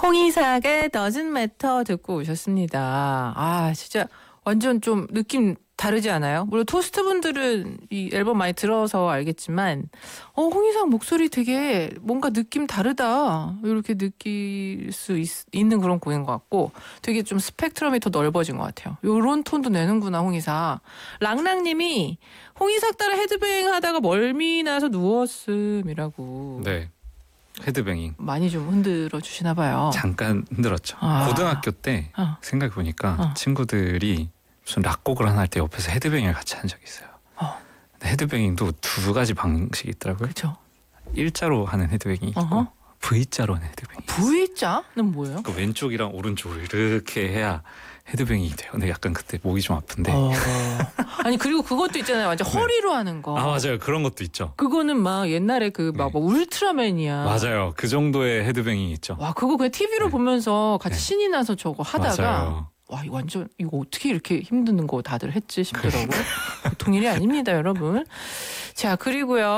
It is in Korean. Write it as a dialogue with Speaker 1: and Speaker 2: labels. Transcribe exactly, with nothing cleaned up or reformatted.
Speaker 1: 홍이삭의 Doesn't Matter 듣고 오셨습니다. 아 진짜 완전 좀 느낌 다르지 않아요? 물론 토스트 분들은 이 앨범 많이 들어서 알겠지만 어 홍이삭 목소리 되게 뭔가 느낌 다르다 이렇게 느낄 수 있, 있는 그런 곡인 것 같고 되게 좀 스펙트럼이 더 넓어진 것 같아요. 요런 톤도 내는구나 홍이삭. 랑랑님이 홍이삭 따라 헤드뱅 하다가 멀미 나서 누웠음이라고.
Speaker 2: 네. 헤드뱅잉
Speaker 1: 많이 좀 흔들어 주시나 봐요.
Speaker 2: 잠깐 흔들었죠.
Speaker 1: 아.
Speaker 2: 고등학교 때
Speaker 1: 어.
Speaker 2: 생각해보니까
Speaker 1: 어.
Speaker 2: 친구들이 무슨 락곡을 하나 할 때 옆에서 헤드뱅잉을 같이 한 적이 있어요.
Speaker 1: 어.
Speaker 2: 근데 헤드뱅잉도 두 가지 방식이 있더라고요.
Speaker 1: 그렇죠.
Speaker 2: 일자로 하는 헤드뱅잉이 있고
Speaker 1: 어허.
Speaker 2: V자로 하는 헤드뱅잉이 있어요.
Speaker 1: V자는 뭐예요?
Speaker 2: 그 왼쪽이랑 오른쪽을 이렇게 해야 헤드뱅잉이 돼요. 근데 약간 그때 목이 좀 아픈데.
Speaker 1: 어. 아니 그리고 그것도 있잖아요. 완전
Speaker 2: 네.
Speaker 1: 허리로 하는 거.
Speaker 2: 아 맞아요. 그런 것도 있죠.
Speaker 1: 그거는 막 옛날에 그 막
Speaker 2: 네.
Speaker 1: 울트라맨이야.
Speaker 2: 맞아요. 그 정도의 헤드뱅잉이 있죠.
Speaker 1: 와 그거 그냥 티비로
Speaker 2: 네.
Speaker 1: 보면서 같이
Speaker 2: 네.
Speaker 1: 신이 나서 저거 하다가
Speaker 2: 맞아요.
Speaker 1: 와 이거 완전 이거 어떻게 이렇게 힘든 거 다들 했지 싶더라고요. 보통 일이 아닙니다, 여러분. 자 그리고요.